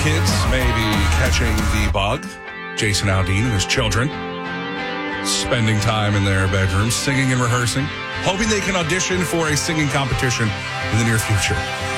kids may be catching the bug. Jason Aldean and his children spending time in their bedrooms, singing and rehearsing, hoping they can audition for a singing competition in the near future.